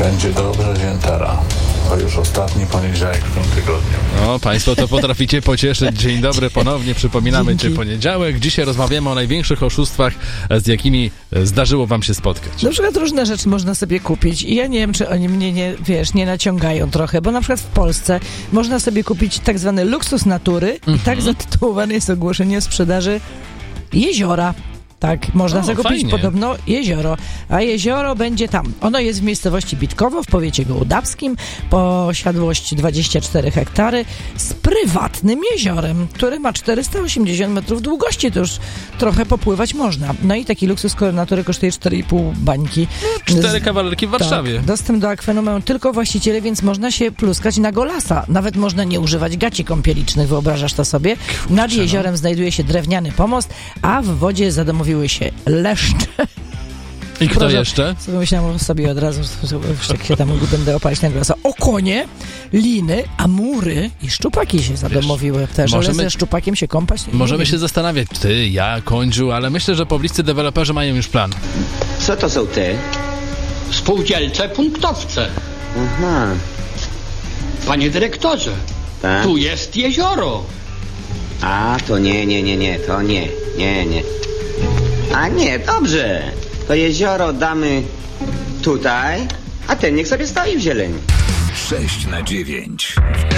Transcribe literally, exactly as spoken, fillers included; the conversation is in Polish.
Będzie dobrze, Ziętara. To już ostatni poniedziałek w tym tygodniu. No, państwo to potraficie pocieszyć. Dzień dobry, ponownie przypominamy Dzięki. Czy poniedziałek. Dzisiaj rozmawiamy o największych oszustwach, z jakimi zdarzyło wam się spotkać. Na przykład różne rzeczy można sobie kupić i ja nie wiem, czy oni mnie nie, wiesz, nie naciągają trochę, bo na przykład w Polsce można sobie kupić tak zwany luksus natury mhm. i tak zatytułowane jest ogłoszenie sprzedaży jeziora. Tak, można o, sobie kupić fajnie. Podobno jezioro, a jezioro będzie tam. Ono jest w miejscowości Bitkowo w powiecie gołdapskim, posiadłość dwadzieścia cztery hektary z prywatnym jeziorem, które ma czterysta osiemdziesiąt metrów długości, to już trochę popływać można. No i taki luksus natury kosztuje cztery i pół bańki. No, cztery kawalerki w Warszawie. Tak, dostęp do akwenu mają tylko właściciele, więc można się pluskać na golasa. Nawet można nie używać gaci kąpielicznych, wyobrażasz to sobie? Kurczę, Nad jeziorem no. znajduje się drewniany pomost, a w wodzie zadomowiły się leszcze. I kto Proszę, jeszcze? Sobie myślałam sobie od razu, że tam będę opalić na golasa. Okonie, liny, amury i szczupaki się zadomowiły Wiesz, też, możemy, ale ze szczupakiem się kąpać? Nie możemy wiem. się zastanawiać, ty, ja, Kądziu, ale myślę, że pobliscy deweloperzy mają już plan. Co to są te? Spółdzielcze punktowce. Aha. Panie dyrektorze, tak? Tu jest jezioro. A, to nie, nie, nie, nie, to nie, nie, nie. A nie, dobrze. To jezioro damy tutaj, a ten niech sobie stoi w zieleni. sześć na dziewięć.